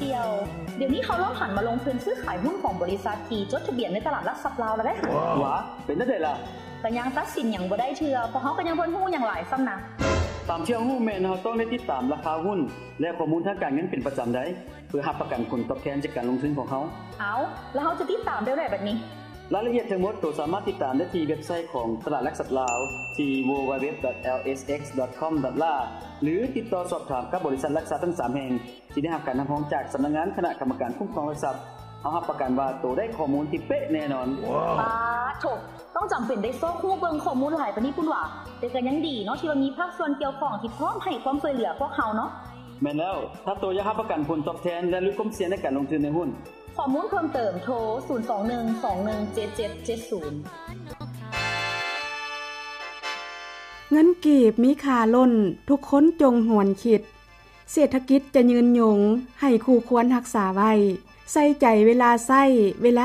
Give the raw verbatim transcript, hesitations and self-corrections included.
เสี่ยวเดี๋ยวนี้เขาเริ่มหันมาลงทุนซื้อขายหุ้นของบริษัทที่จดทะเบียนในตลาดหลักทรัพย์ลาวแล้วเด้หวาเป็นจังได๋ล่ะก็ยังตัดสินหยังบ่ได้เทื่อเพราะเฮาก็ยังบ่รู้หยังหลายซ้ำนะตามที่เฮาฮู้แม่นเฮาต้องได้ติดตามราคาหุ้นและข้อมูลทางการเงินเป็นประจำได้เพื่อรับประกันผลตอบแทนจากการลงทุนของเฮาเอ้าแล้วเฮาจะติดตามได้แบบนี้รายละเอียดทั้งหมดตัวสามารถติดตามได้ที่เว็บไซต์ของตลาดหลักทรัพย์ลาวที่ ดับเบิลยู ดับเบิลยู ดับเบิลยู ดอท แอล เอส เอ็กซ์ ดอท คอม ดอท เอล เอ หรือติดต่อสอบถามกับบริษัทหลักทรัพย์ทั้งสามแห่งที่ได้รับการรับรองจากสำนักงานคณะกรรมการคุ้มครองหลักทรัพย์เฮารับประกันว่าตัวได้ข้อมูลที่เป๊ะแน่นอนว้าวโถต้องจำเป็นได้ซอกฮู้เบิ่งข้อมูลหลายปานนี้พุ่นว่าแต่ก็ยังดีเนาะที่ว่ามีภาคส่วนเกี่ยวข้องที่พร้อมให้ความช่วยเหลือพวกเฮาเนาะแม่นแล้วถ้าตัวอยากรับประกันผลตอบแทนและลดความเสี่ยงในการลงทุนในหุ้นข้อมูลเพิ่มเติมโทรศูนย์ สอง หนึ่ง สอง หนึ่ง เจ็ด เจ็ด เจ็ด ศูนย์เงินกีบมีค่าล้นทุกคนจงหวนคิดเศรษฐกิจจะยืนยงให้คู่ควรรักษาไว้ใส่ใจเวลาใช้เวลา